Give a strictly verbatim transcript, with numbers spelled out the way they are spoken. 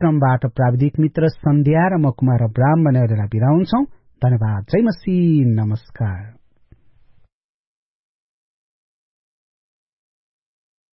कार्यक्रमबाट प्राविधिक मित्र सन्ध्या र म कुमार ब्राह्मणहरूलाई बिदा हुन्छौं। धन्यवाद। जय मसी। नमस्कार।